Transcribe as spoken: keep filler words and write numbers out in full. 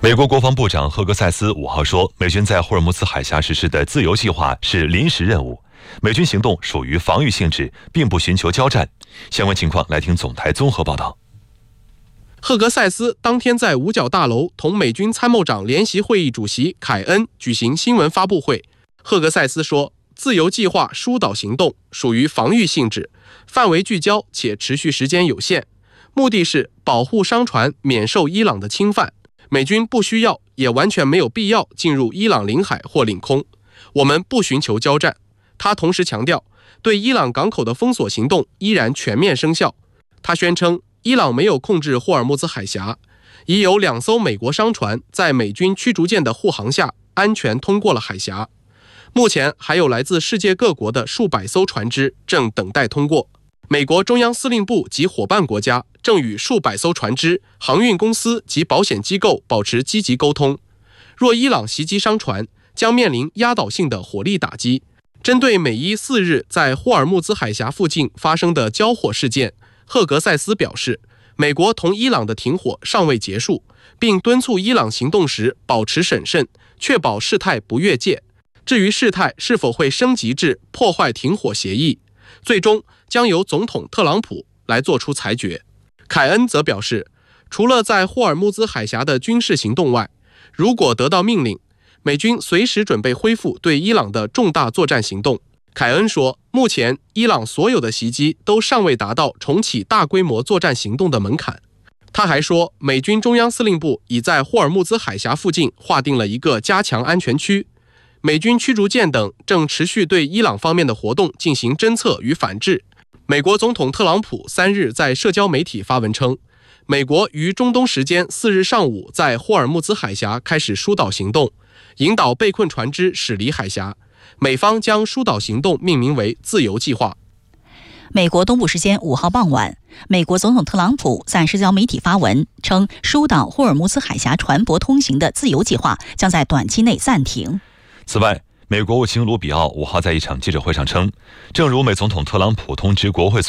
美国国防部长赫格塞斯五号说，美军在霍尔木兹海峡实施的自由计划是临时任务，美军行动属于防御性质，并不寻求交战。相关情况来听总台综合报道。 赫格塞斯当天在五角大楼同美军参谋长联席会议主席凯恩举行新闻发布会。赫格塞斯说，自由计划疏导行动属于防御性质，范围聚焦且持续时间有限，目的是保护商船免受伊朗的侵犯。美军不需要也完全没有必要进入伊朗领海或领空，我们不寻求交战。他同时强调，对伊朗港口的封锁行动依然全面生效。他宣称，伊朗没有控制霍尔木兹海峡，已有两艘美国商船在美军驱逐舰的护航下安全通过了海峡。目前还有来自世界各国的数百艘船只正等待通过。美国中央司令部及伙伴国家正与数百艘船只、航运公司及保险机构保持积极沟通。若伊朗袭击商船，将面临压倒性的火力打击。针对美伊四日在霍尔木兹海峡附近发生的交火事件，赫格塞斯表示，美国同伊朗的停火尚未结束，并敦促伊朗行动时保持审慎，确保事态不越界。至于事态是否会升级至破坏停火协议，最终将由总统特朗普来做出裁决。凯恩则表示，除了在霍尔木兹海峡的军事行动外，如果得到命令，美军随时准备恢复对伊朗的重大作战行动。凯恩说，目前伊朗所有的袭击都尚未达到重启大规模作战行动的门槛。他还说，美军中央司令部已在霍尔木兹海峡附近划定了一个加强安全区，美军驱逐舰等正持续对伊朗方面的活动进行侦测与反制。美国总统特朗普三日在社交媒体发文称，美国于中东时间四日上午在霍尔木兹海峡开始疏导行动，引导被困船只驶离海峡。美方将疏导行动命名为自由计划。 美国东部时间五号傍晚，美国总统特朗普在社交媒体发文称，疏导霍尔木兹海峡船舶通行的自由计划将在短期内暂停。 此外，美国国务卿卢比奥五号在一场记者会上称，正如美总统特朗普通知国会